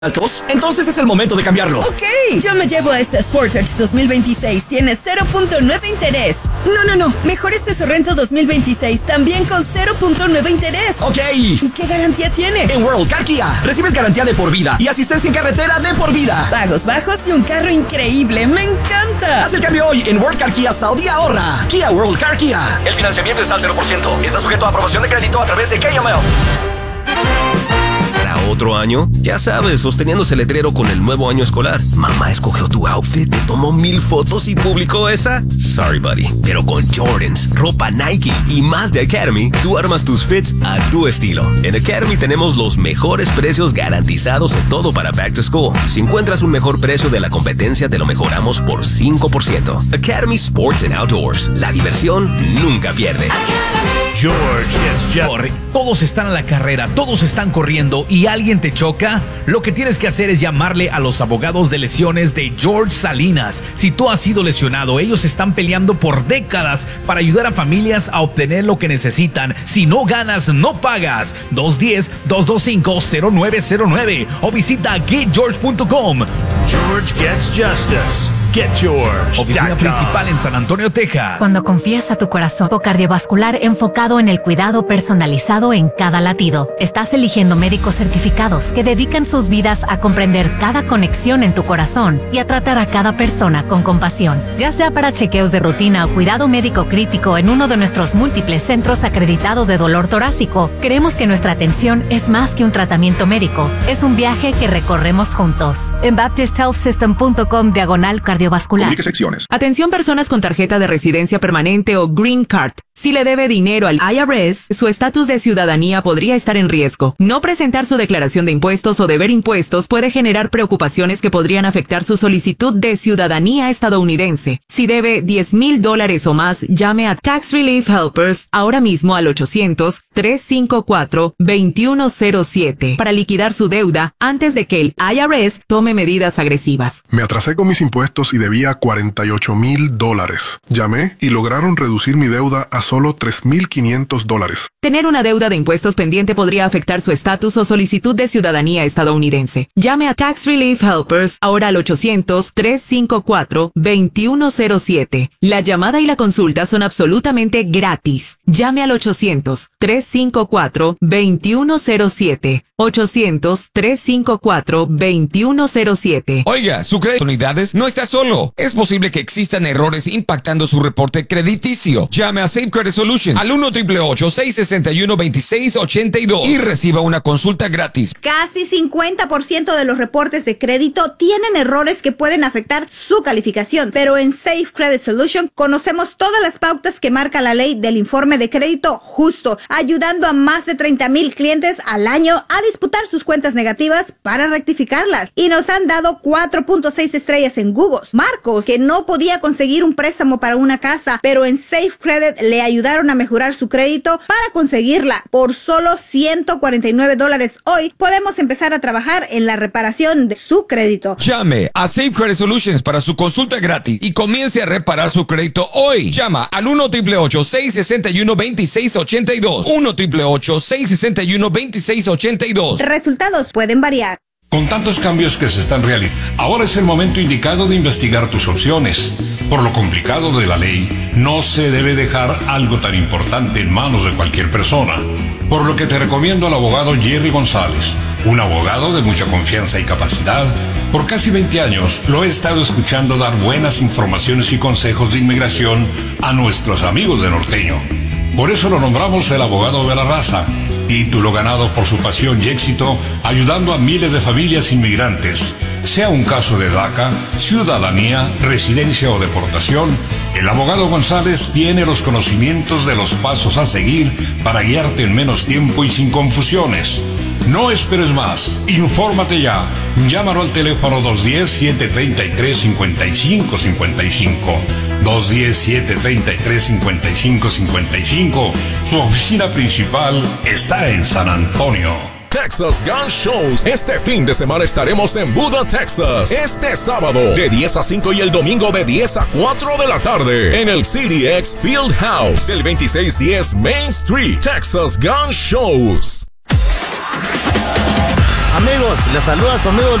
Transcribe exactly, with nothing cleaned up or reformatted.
altos, entonces es el momento de cambiarlo. Ok, yo me llevo a este Sportage dos mil veintiséis, tiene cero punto nueve interés. No, no, no, mejor este Sorrento dos mil veintiséis, también con cero punto nueve interés. Ok. ¿Y qué garantía tiene? En World Car Kia recibes garantía de por vida y asistencia en carretera de por vida. Pagos bajos y un carro increíble, me encanta. Haz el cambio hoy en World Car Kia Saudi ahorra. Kia World Car Kia. El financiamiento es al cero por ciento. Está sujeto a aprobación de crédito a través de K M L. Otro año, ya sabes, sosteniéndose el letrero con el nuevo año escolar. Mamá escogió tu outfit, te tomó mil fotos y publicó esa. Sorry, buddy. Pero con Jordans, ropa Nike y más de Academy, tú armas tus fits a tu estilo. En Academy tenemos los mejores precios garantizados en todo para Back to School. Si encuentras un mejor precio de la competencia, te lo mejoramos por cinco por ciento. Academy Sports and Outdoors. La diversión nunca pierde. George gets just... Todos están a la carrera, todos están corriendo y alguien te choca. Lo que tienes que hacer es llamarle a los abogados de lesiones de George Salinas. Si tú has sido lesionado, ellos están peleando por décadas para ayudar a familias a obtener lo que necesitan. Si no ganas, no pagas. dos uno cero, dos dos cinco, cero nueve cero nueve o visita get george punto com. George gets justice. Get George. Oficina principal en San Antonio, Texas. Cuando confías a tu corazón cardiovascular enfocado en el cuidado personalizado en cada latido, estás eligiendo médicos certificados que dedican sus vidas a comprender cada conexión en tu corazón y a tratar a cada persona con compasión. Ya sea para chequeos de rutina o cuidado médico crítico en uno de nuestros múltiples centros acreditados de dolor torácico, creemos que nuestra atención es más que un tratamiento médico, es un viaje que recorremos juntos. En baptist health system punto com diagonal cardiovascular. Secciones. Atención personas con tarjeta de residencia permanente o Green Card. Si le debe dinero al I R S, su estatus de ciudadanía podría estar en riesgo. No presentar su declaración de impuestos o deber impuestos puede generar preocupaciones que podrían afectar su solicitud de ciudadanía estadounidense. Si debe diez mil dólares o más, llame a Tax Relief Helpers ahora mismo al ochocientos, tres cinco cuatro, dos uno cero siete para liquidar su deuda antes de que el I R S tome medidas agresivas. Me atrasé con mis impuestos y debía cuarenta y ocho mil dólares. Llamé y lograron reducir mi deuda a solo tres mil quinientos dólares. Tener una deuda de impuestos pendiente podría afectar su estatus o solicitud de ciudadanía estadounidense. Llame a Tax Relief Helpers ahora al ochocientos, tres cinco cuatro, dos uno cero siete. La llamada y la consulta son absolutamente gratis. Llame al ochocientos, tres cinco cuatro, dos uno cero siete. ochocientos, tres cinco cuatro, dos uno cero siete. Oiga, su crédito de unidades no está solo. Es posible que existan errores impactando su reporte crediticio. Llame a Safe Credit Solutions al uno, ocho ocho ocho, seis seis uno, dos seis ocho dos y reciba una consulta gratis. Casi cincuenta por ciento de los reportes de crédito tienen errores que pueden afectar su calificación, pero en Safe Credit Solutions conocemos todas las pautas que marca la ley del informe de crédito justo, ayudando a más de treinta mil clientes al año a disputar sus cuentas negativas para rectificarlas. Y nos han dado cuatro punto seis estrellas en Google. Marcos, que no podía conseguir un préstamo para una casa, pero en Safe Credit le ayudaron a mejorar su crédito para conseguirla. Por solo ciento cuarenta y nueve dólares hoy, podemos empezar a trabajar en la reparación de su crédito. Llame a Safe Credit Solutions para su consulta gratis y comience a reparar su crédito hoy. Llama al uno, ocho ocho ocho, seis seis uno, dos seis ocho dos. uno, ocho ocho ocho, seis seis uno, dos seis ocho dos. Resultados pueden variar. Con tantos cambios que se están realizando, ahora es el momento indicado de investigar tus opciones. Por lo complicado de la ley, no se debe dejar algo tan importante en manos de cualquier persona. Por lo que te recomiendo al abogado Jerry González, un abogado de mucha confianza y capacidad. Por casi veinte años lo he estado escuchando dar buenas informaciones y consejos de inmigración a nuestros amigos de Norteño. Por eso lo nombramos el abogado de la raza. Título ganado por su pasión y éxito, ayudando a miles de familias inmigrantes. Sea un caso de DACA, ciudadanía, residencia o deportación, el abogado González tiene los conocimientos de los pasos a seguir para guiarte en menos tiempo y sin confusiones. No esperes más, infórmate ya. Llámalo al teléfono dos uno cero, siete tres tres, cinco cinco cinco cinco. dos uno cero, siete tres tres, cinco cinco cinco cinco. Su oficina principal está en San Antonio. Texas Gun Shows. Este fin de semana estaremos en Buda, Texas. Este sábado de diez a cinco y el domingo de diez a cuatro de la tarde en el C D X Field House del veintiséis diez Main Street. Texas Gun Shows. Amigos, les saluda su amigo